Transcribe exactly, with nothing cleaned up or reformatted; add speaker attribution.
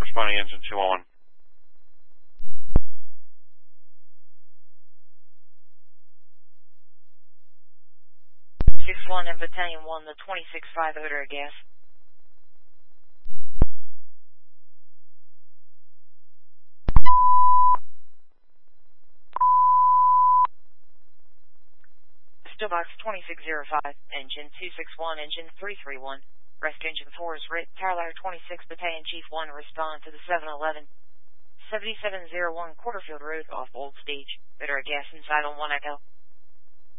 Speaker 1: responding engine two one one.
Speaker 2: six one and Battalion one, the twenty-six five odor of gas. Stillbox twenty-six oh five, engine two six one, engine three three one. Rest engine four is writ. Tower ladder twenty-six, Battalion Chief one, respond to the seven eleven. seventy-seven oh one Quarterfield Road off Old Stage. Odor of gas inside on one Echo.